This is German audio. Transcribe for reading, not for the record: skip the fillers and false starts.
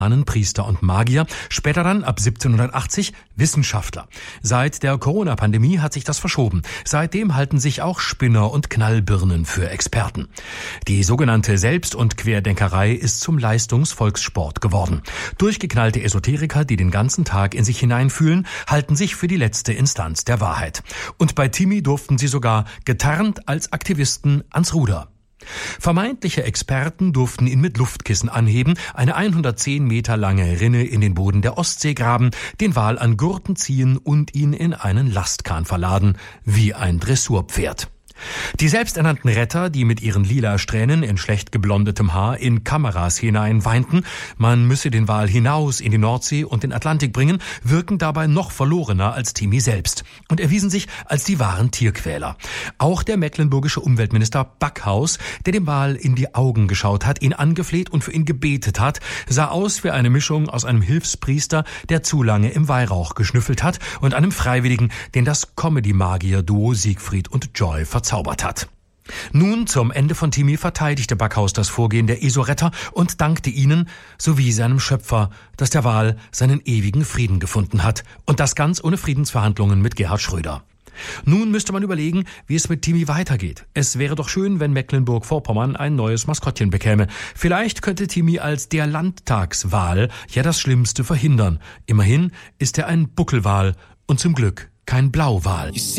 Priester und Magier, später dann ab 1780 Wissenschaftler. Seit der Corona-Pandemie hat sich das verschoben. Seitdem halten sich auch Spinner und Knallbirnen für Experten. Die sogenannte Selbst- und Querdenkerei ist zum Leistungsvolkssport geworden. Durchgeknallte Esoteriker, die den ganzen Tag in sich hineinfühlen, halten sich für die letzte Instanz der Wahrheit. Und bei Timmy durften sie sogar getarnt als Aktivisten ans Ruder. Vermeintliche Experten durften ihn mit Luftkissen anheben, eine 110 Meter lange Rinne in den Boden der Ostsee graben, den Wal an Gurten ziehen und ihn in einen Lastkahn verladen, wie ein Dressurpferd. Die selbsternannten Retter, die mit ihren lila Strähnen in schlecht geblondetem Haar in Kameras hinein weinten, man müsse den Wal hinaus in die Nordsee und den Atlantik bringen, wirken dabei noch verlorener als Timmy selbst und erwiesen sich als die wahren Tierquäler. Auch der mecklenburgische Umweltminister Backhaus, der dem Wal in die Augen geschaut hat, ihn angefleht und für ihn gebetet hat, sah aus wie eine Mischung aus einem Hilfspriester, der zu lange im Weihrauch geschnüffelt hat, und einem Freiwilligen, den das Comedy-Magier-Duo Siegfried und Joy verzaubert hat. Nun, zum Ende von Timmy, verteidigte Backhaus das Vorgehen der ESO-Retter und dankte ihnen sowie seinem Schöpfer, dass der Wal seinen ewigen Frieden gefunden hat. Und das ganz ohne Friedensverhandlungen mit Gerhard Schröder. Nun müsste man überlegen, wie es mit Timmy weitergeht. Es wäre doch schön, wenn Mecklenburg-Vorpommern ein neues Maskottchen bekäme. Vielleicht könnte Timmy als der Landtagswal ja das Schlimmste verhindern. Immerhin ist er ein Buckelwal und zum Glück kein Blauwal.